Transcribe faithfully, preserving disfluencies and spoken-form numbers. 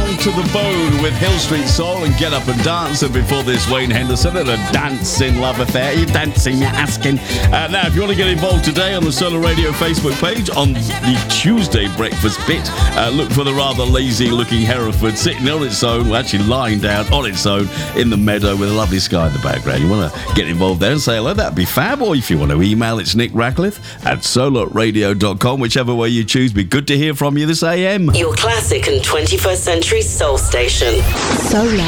to the Bone with Hill Street Soul and Get Up and Dance. And before this, Wayne Henderson and a dancing love affair. You're dancing, you're asking. Uh, now, if you want to get involved today on the Solar Radio Facebook page on the Tuesday breakfast bit, uh, look for the rather lazy-looking Hereford sitting on its own, well, actually lying down on its own in the meadow with a lovely sky in the background. You want to get involved there and say hello, that'd be fab. Or if you want to email, it's Nick Ratcliffe at solar radio dot com. Whichever way you choose, be good to hear from you this A M. Your classic and twenty-first century soul station. Solar.